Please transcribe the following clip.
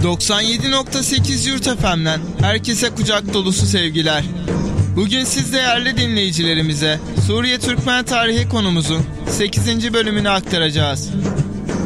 97.8 Yurt FM'den herkese kucak dolusu sevgiler. Bugün siz değerli dinleyicilerimize Suriye Türkmen tarihi konumuzun 8. bölümünü aktaracağız.